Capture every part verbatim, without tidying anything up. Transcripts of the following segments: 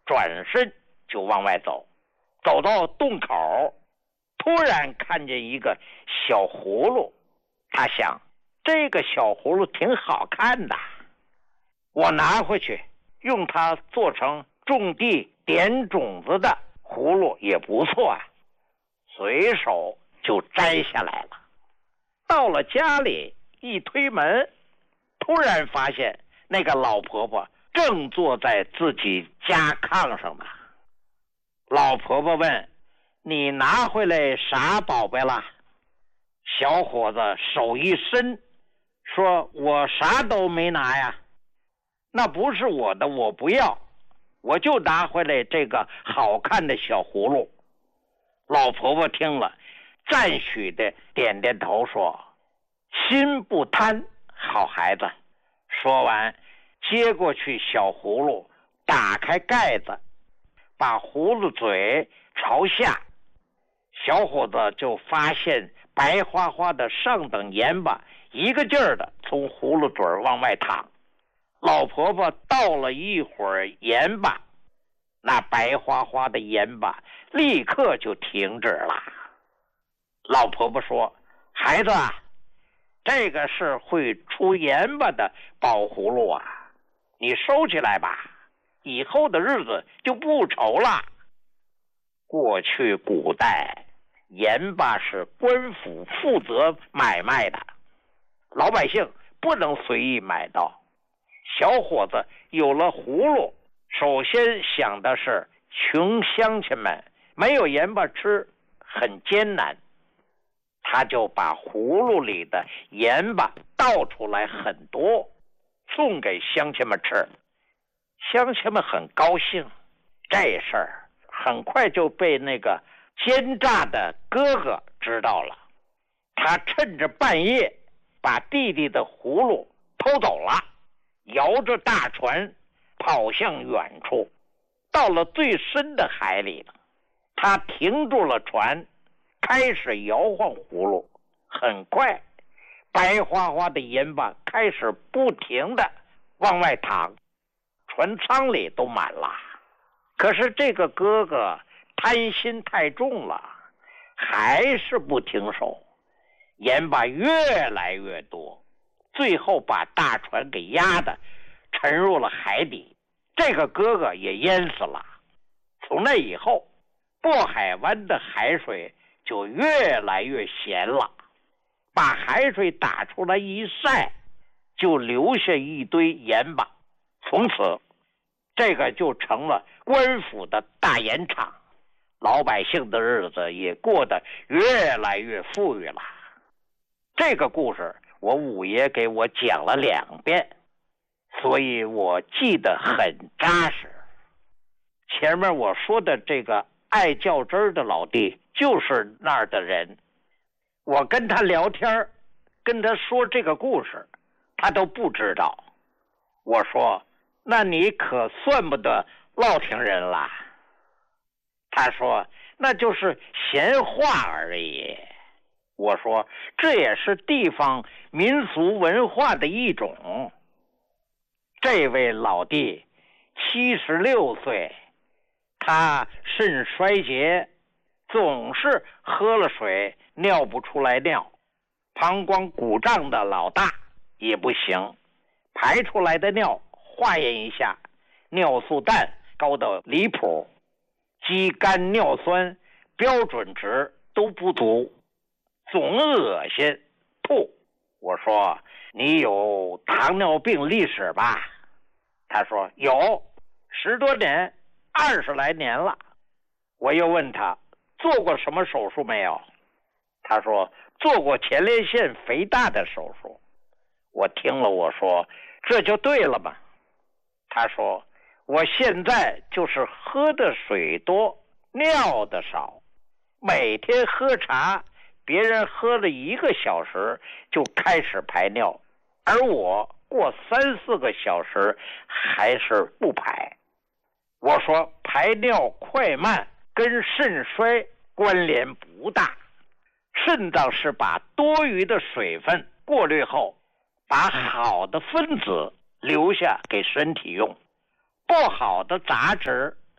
转身就往外走，走到洞口，突然看见一个小葫芦，他想，这个小葫芦挺好看的，我拿回去用它做成种地点种子的葫芦也不错啊，随手就摘下来了。到了家里一推门，突然发现那个老婆婆正坐在自己家炕上呢。老婆婆问，你拿回来啥宝贝了？小伙子手一伸，说，我啥都没拿呀，那不是我的，我不要，我就拿回来这个好看的小葫芦。老婆婆听了，赞许的点点头说，心不贪，好孩子。说完，接过去小葫芦，打开盖子，把葫芦嘴朝下，小伙子就发现白花花的上等盐巴一个劲儿的从葫芦嘴往外淌。老婆婆倒了一会儿盐巴，那白花花的盐巴立刻就停止了。老婆婆说，孩子啊，这个是会出盐巴的宝葫芦啊，你收起来吧，以后的日子就不愁了。过去古代盐巴是官府负责买卖的，老百姓不能随意买到。小伙子有了葫芦，首先想的是穷乡亲们没有盐巴吃，很艰难，他就把葫芦里的盐巴倒出来很多，送给乡亲们吃。乡亲们很高兴，这事儿很快就被那个奸诈的哥哥知道了。他趁着半夜把弟弟的葫芦偷走了，摇着大船跑向远处，到了最深的海里了。他停住了船，开始摇晃葫芦，很快白花花的盐巴开始不停的往外淌，船舱里都满了。可是这个哥哥贪心太重了，还是不停手，盐巴越来越多，最后把大船给压得沉入了海底，这个哥哥也淹死了。从那以后，渤海湾的海水就越来越咸了，把海水打出来一晒，就留下一堆盐巴，从此这个就成了官府的大盐场，老百姓的日子也过得越来越富裕了。这个故事我五爷给我讲了两遍，所以我记得很扎实。前面我说的这个爱较真儿的老弟就是那儿的人，我跟他聊天，跟他说这个故事，他都不知道。我说，那你可算不得烙亭人了。他说，那就是闲话而已。我说，这也是地方民俗文化的一种。这位老弟七十六岁，他肾衰竭，总是喝了水尿不出来尿，膀胱鼓胀的老大也不行，排出来的尿化验一下，尿素氮高到离谱，肌酐尿酸标准值都不足，总恶心吐。我说，你有糖尿病历史吧？他说有，十多年，二十来年了。我又问他做过什么手术没有？他说做过前列腺肥大的手术。我听了，我说这就对了嘛。他说我现在就是喝的水多，尿的少，每天喝茶，别人喝了一个小时就开始排尿，而我过三四个小时还是不排。我说排尿快慢跟肾衰关联不大，肾脏是把多余的水分过滤后，把好的分子留下给身体用，不好的杂质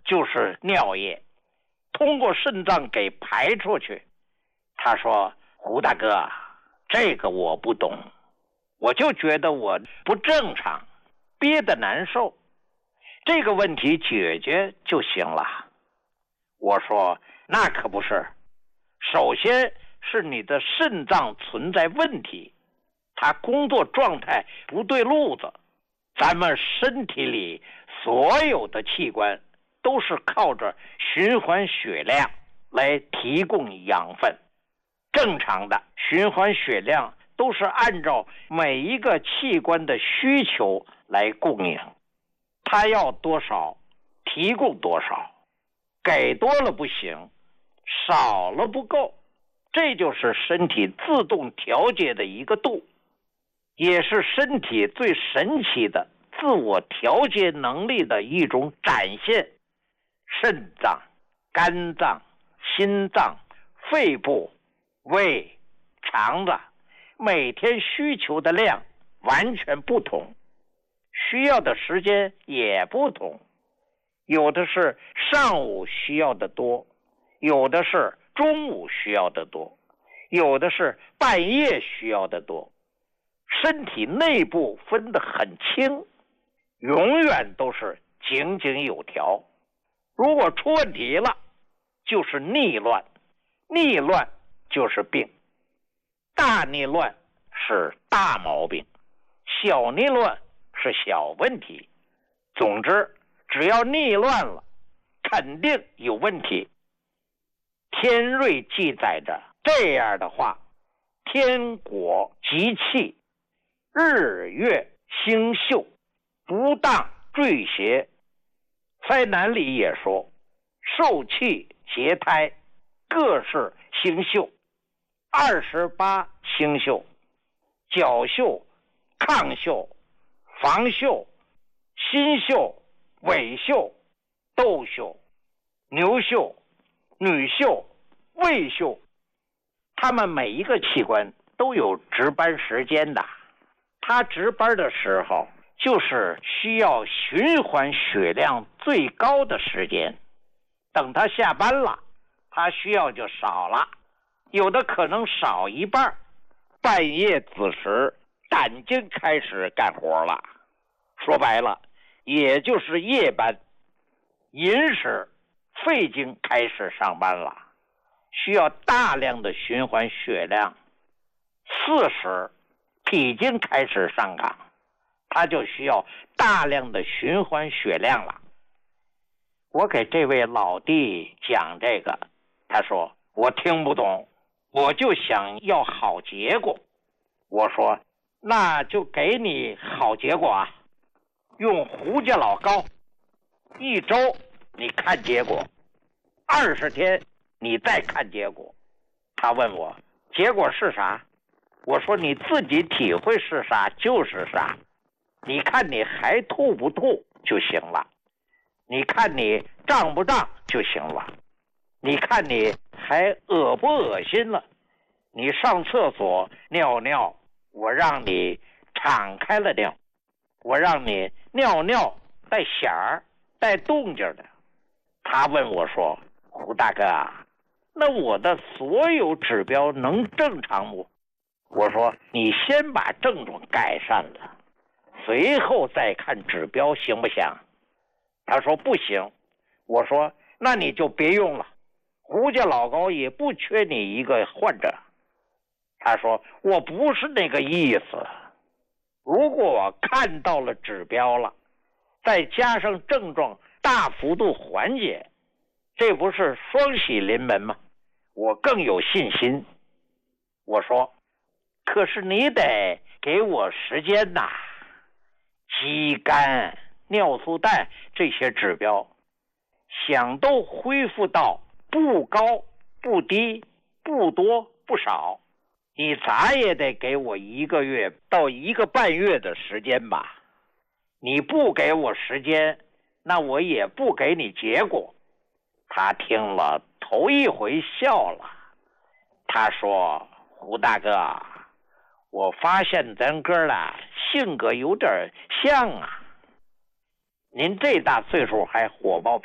就是尿液，通过肾脏给排出去。他说，胡大哥，这个我不懂，我就觉得我不正常，憋得难受，这个问题解决就行了。我说，那可不是，首先是你的肾脏存在问题，它工作状态不对路子。咱们身体里所有的器官都是靠着循环血量来提供养分，正常的循环血量都是按照每一个器官的需求来供应，它要多少提供多少，给多了不行，少了不够，这就是身体自动调节的一个度，也是身体最神奇的自我调节能力的一种展现。肾脏、肝脏、心脏、肺部、胃、肠子每天需求的量完全不同，需要的时间也不同，有的是上午需要的多，有的是中午需要的多，有的是半夜需要的多。身体内部分得很清，永远都是井井有条。如果出问题了，就是逆乱，逆乱就是病。大逆乱是大毛病，小逆乱是小问题。总之，只要逆乱了，肯定有问题。天瑞记载着这样的话：天果吉气，日月星宿，不当坠邪。灾难里也说，受气劫胎，各是星宿，二十八星宿，角宿、亢宿、房宿、心宿、尾宿、斗宿、牛宿、女宿、胃宿，他们每一个器官都有值班时间的。他值班的时候就是需要循环血量最高的时间，等他下班了，他需要就少了，有的可能少一半。半夜子时胆经开始干活了，说白了也就是夜班。寅时肺经开始上班了，需要大量的循环血量。巳时脾经开始上岗，它就需要大量的循环血量了。我给这位老弟讲这个，他说我听不懂，我就想要好结果。我说那就给你好结果啊，用胡家老膏，一周你看结果，二十天你再看结果。他问我结果是啥，我说你自己体会是啥就是啥，你看你还吐不吐就行了，你看你胀不胀就行了，你看你还恶不恶心了，你上厕所尿尿，我让你敞开了尿，我让你尿尿带响儿带动静的。他问我说，胡大哥，那我的所有指标能正常不？我说你先把症状改善了，随后再看指标行不行？他说不行。我说那你就别用了，胡家老高也不缺你一个患者。他说我不是那个意思，如果我看到了指标了，再加上症状大幅度缓解，这不是双喜临门吗？我更有信心。我说可是你得给我时间呐，肌酐、尿素氮这些指标想都恢复到不高不低不多不少，你咋也得给我一个月到一个半月的时间吧。你不给我时间，那我也不给你结果。他听了头一回笑了，他说胡大哥，我发现咱哥俩性格有点像啊，您这大岁数还火爆